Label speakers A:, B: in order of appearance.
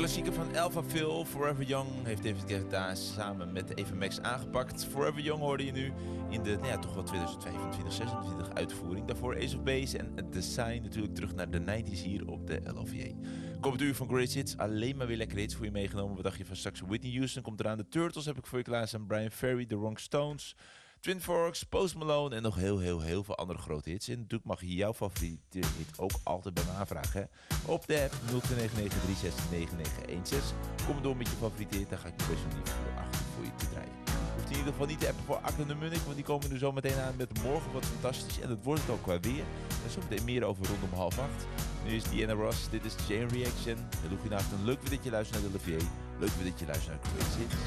A: klassieker van Alpha Phil, Forever Young, heeft David Guetta samen met Eva Max aangepakt. Forever Young hoorde je nu in de toch wel 2025, 26 uitvoering. Daarvoor Ace of Base en Design, natuurlijk terug naar de 90s hier op de LOVA. Komend uur van Great Hits, alleen maar weer lekker hits voor je meegenomen. Wat dacht je van straks Whitney Houston komt eraan. De Turtles heb ik voor je klaarstaan, Brian Ferry, The Wrong Stones, Twin Forks, Post Malone en nog heel veel andere grote hits. En natuurlijk mag je jouw favoriete hit ook altijd bij me aanvragen. Hè? Op de app 0993669916. Kom door met je favoriete hit, dan ga ik je best wel niet voor je te draaien. Hoeft in ieder geval niet te appen voor Akke de Munnik, want die komen er zo meteen aan met morgen wat fantastisch. En dat wordt het ook qua weer. Daar is zo meteen meer over rondom 7:30. Nu is Diana Ross, dit is Chain Reaction. En doe je vanavond een leuk weer dat je luistert naar de LVA. Leuk weer dat je luistert naar Great Hits.